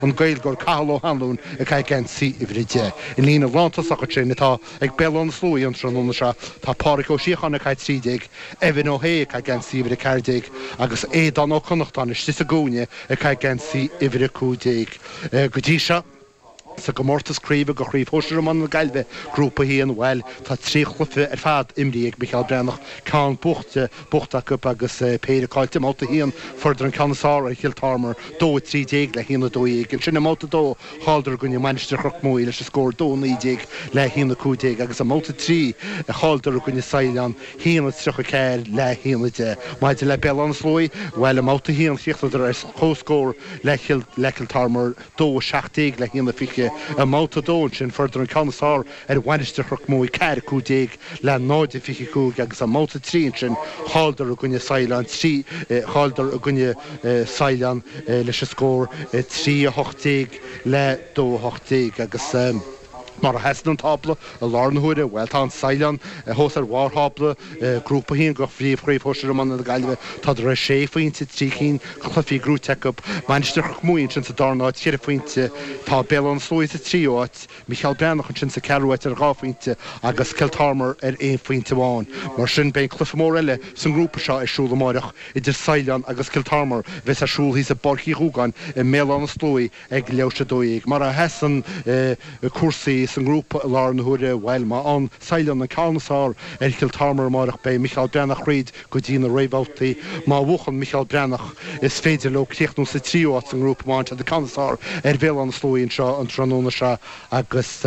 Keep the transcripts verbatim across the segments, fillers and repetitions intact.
an gail gur cahaló hanún a cai gen si i bhríide. In lína bhánta sacha trin atá ag bellón slúí an trónúna se tá páric ó síochanna cai trídeig, Evan O'Hay cai gen si i bhrí cardeig, agus édan ó connachtán is a gúne a cai gen si i bhrí cúdeig. Go dtí se sa go mórtas críomh go chríomh hóisiir am na gailbhe grúpa híon bhil tá trí chlufa ar fad imríag Michael Brennach cá buchta buchta cup agus péireáilte máta híon further an Canasára Kiltarmer dó trí déag le hína dóig an sinna máta dó háidir gunne Manchester chroch móí leis scór dó nídéag le hína cúdéag agus a máta trí háidir gunne Saileán hína trocha céir le hína de maidir le belan slói bhil a máta híon fichtaidir as chóscór le Kiltarmer dó seachtaig le hína fiche a máta dóin sin further an Canasára ar Manchester chroch móí céir cúdéag le náide fiche cúg agus a máta trí sin háidir a gunne Saileán trí háidir a gunne Saileán leis scór trí a hochtaig le dó hochtaig agus mar a hesan an tabla a lárnúide bhil tá an Saileán thós ar bhharthapla grúpa híon go phríomh chríomh hóisiir am na gailbhe tá ar sé faointe trí cín chlufií grú take-up Manchester chroch móí sin sa darnáid chéir faointe tá belan slóid a tríoát Michael Brennach sin sa ceúid ar gáfaointe agus Kiltarmer ar éon faointe bháin mar sin ben clufa mór eile san grúpa seo ar siúla máireach idir Saileán agus Kiltarmer bheits a siúl hí a borchaí rúgan i méán slói ag leabhse dóig mar a hesan cuasaí san grúpa lárnúide bhil má an Saileán na Canasára ar Kiltarmer máireach bei Michael Brennach riad go dtína réhhaltaí má bhuachan Michael Brennach is féidir le críochnú sa tríoát san grúpa máinte de Canasára ar bhéal an slóíonn seo an trónúna seo agus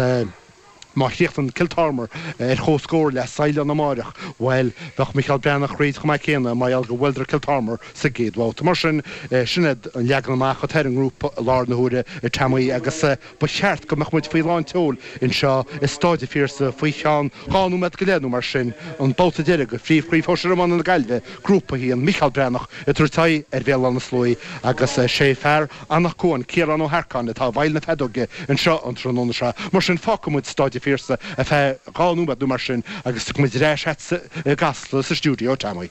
má chríochtan Kiltarmer ar chóscóir le Saileán na máireach bhil bheith Michael Brennach riad go mai céanna má eall go bhfuildir Kiltarmer sa géadháilta mar sin sinad an leagan amach a teir an grúpa lárnúide ar tamaí agus ba cheart go meachmuid faoi láin teol in seo is stáide fíorsa faoi cheán cháú med go léanú mar sin an báta deire go phríomh chríomh hóisiir am na gailbhe grúpa hí an Michael Brennach i turtaí ar bhéal an na slói agus sé fearr annach cóin Ciarán ó Harcán atá bhail na fedóge in seo an trónúna seo mar sin fácamúid stáide fírsa a fé gáúmad dú mar sin agus tu muid réis gasla sa stúdio tamai.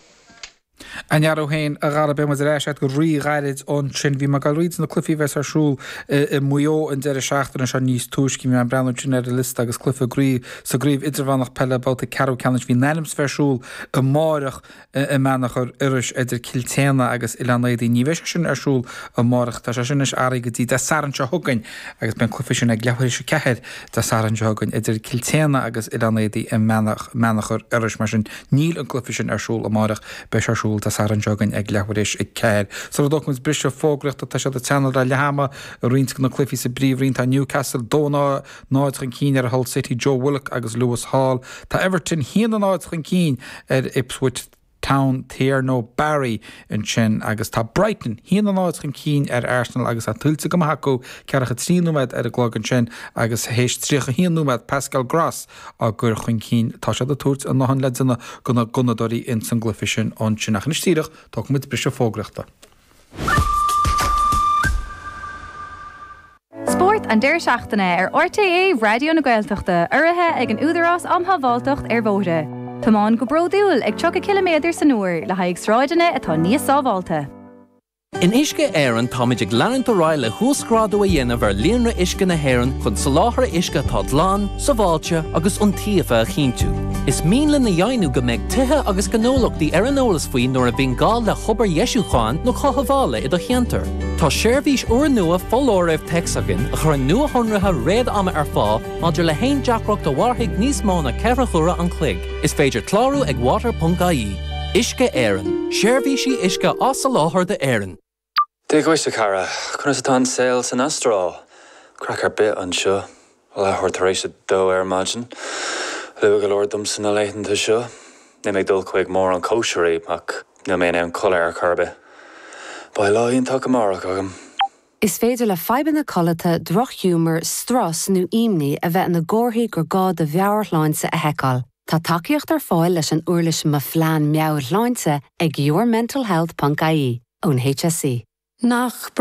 Anhearú hain a gara be mas réis go rí gairid ón sin bhí mar gal ríd na clufií bheits ar siúl i muo an deire seachtain se níos túiscí mé an brenn sin ar a list agus clufa grí sa gríomh idirhánach pelle báta ceú ceannis bhí nelims fearsúl i máireach i menach ar iris idir Kiltéana agus Ileanaidí ní bheis sin arsúl i máireach tá sé sin is airí go dtí de saran se thugain agus ben clufi sin ag leabhair se ceir de saran se thugain idir Kiltéana agus Ileanaidí i menach menach ar iris mar sin níl an clufi sin arsúl i máireach beis arsúl tá saran jogan ag leabharis ag ceir. So dochmans brise fógracht tá sé a channel a lehama a rint na clufií sa bríomhrín tá Newcastle dóná náid chun cín ar Hull City Joe Willock agus Lewis Hall. Tá Everton híana náid chun cín ar Ipswich Town Tierno Barry in sin agus tá Brighton híana náid chun cín ar Arsenal agus a tulsa go hacu cearcha tríúmed ar a glógan sin agus hééis trícha híanúmed Pascal Gross a gur chun cín tá sé a túirt an náhan ledzanna gona gunadorí in san glufi sin an sin nach tíireach tá mit brise fógrachta. Sport an deir seachtainna ar R T A Radio na Gaeltachta uirithe ag an údarás amthabháltacht ar bóide. Támán go bródúil ag tucha kiloméadar san uair le haig sráideanna atá níos sábháilta. In isce éireann táid ag leann do ráile thuascrádú a dhéanamh ar líonra isce na hÉireann chun sa láthair isce tá dlán, sa bháilte agus iontaofa a chinntiú. Is míle na dhéanú go mbeidh tithe agus gnólachtaí ar an eolas faoin nuair a bhíonn gáil le chobar Ieisúcháin nó chothabhála i do cheantar. Tá séirbhís uair nua fóláireamh texagan a chur an nua honratha réad ama ar fá maidir le haon deacracht do bharthaigh níos mó na ceithre chura an chloig. Is féidir clárú ag water dot I E. Isce éireann. Séirbhísí isce as sa láthair de éireann. Dig oes y cara, cwnas y tan sales yn astro. Crack ar bit an sio. Wel a hwrt reis y do er imagine. Lyw ag lor dum sy'n a leitin ty sio. Nym ag dul cwig mor an kosher ac nym ein ewn cola ar carbe. Bai la un tak amarach agam. Is féidir le feiban na colata droch humor, stras nu imni a bheith na gorthaí gur gá de bheabharláinse a heicáil. Tá takeíocht ar fáil leis an uirlis ma phlean meabharláinse ag your mental health dot I E ón H S C. Nach